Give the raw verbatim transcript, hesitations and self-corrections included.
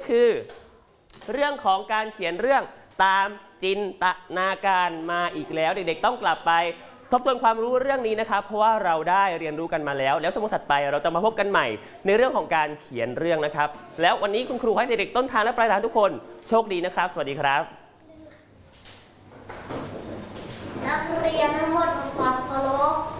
คือเรื่องของการเขียนเรื่องตามจินตนาการมาอีกแล้วเด็กๆต้องกลับไปทบทวนความรู้เรื่องนี้นะครับเพราะว่าเราได้เรียนรู้กันมาแล้วแล้วชั่วโมงถัดไปเราจะมาพบกันใหม่ในเรื่องของการเขียนเรื่องนะครับแล้ววันนี้คุณครูให้เด็กๆต้นทางและปลายทางทุกคนโชคดีนะครับสวัสดีครับนักเรียนทั้งหมดทำความเคารพ